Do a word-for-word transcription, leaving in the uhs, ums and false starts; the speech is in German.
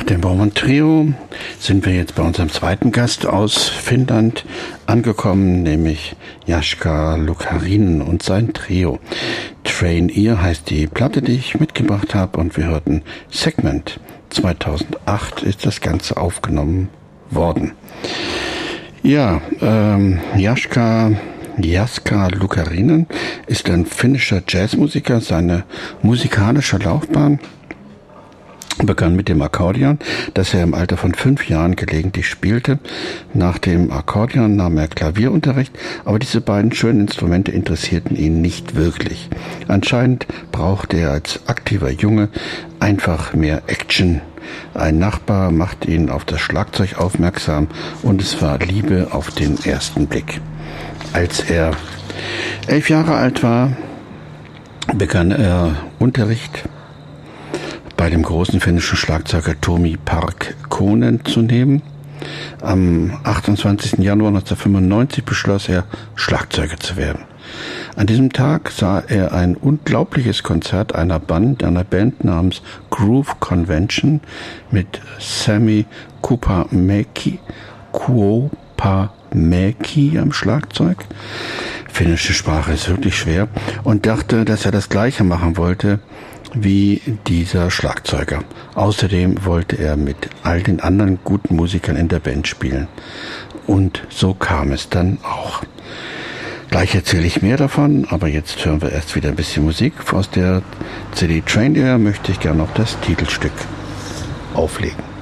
Nach dem Baumann Trio sind wir jetzt bei unserem zweiten Gast aus Finnland angekommen, nämlich Jaska Lukarinen und sein Trio. Train Ear heißt die Platte, die ich mitgebracht habe, und wir hörten Segment. zweitausendacht ist das Ganze aufgenommen worden. Ja, ähm, Jaska Jaska Lukarinen ist ein finnischer Jazzmusiker. Seine musikalische Laufbahn begann mit dem Akkordeon, das er im Alter von fünf Jahren gelegentlich spielte. Nach dem Akkordeon nahm er Klavierunterricht, aber diese beiden schönen Instrumente interessierten ihn nicht wirklich. Anscheinend brauchte er als aktiver Junge einfach mehr Action. Ein Nachbar machte ihn auf das Schlagzeug aufmerksam und es war Liebe auf den ersten Blick. Als er elf Jahre alt war, begann er Unterricht bei dem großen finnischen Schlagzeuger Tomi Parkkonen zu nehmen. Am achtundzwanzigsten Januar neunzehnhundertfünfundneunzig beschloss er, Schlagzeuger zu werden. An diesem Tag sah er ein unglaubliches Konzert einer Band, einer Band namens Groove Convention mit Sami Kupamäki, Kuopamäki am Schlagzeug. Finnische Sprache ist wirklich schwer, und dachte, dass er das Gleiche machen wollte wie dieser Schlagzeuger. Außerdem wollte er mit all den anderen guten Musikern in der Band spielen. Und so kam es dann auch. Gleich erzähle ich mehr davon, aber jetzt hören wir erst wieder ein bisschen Musik. Aus der C D Train Ear möchte ich gerne noch das Titelstück auflegen.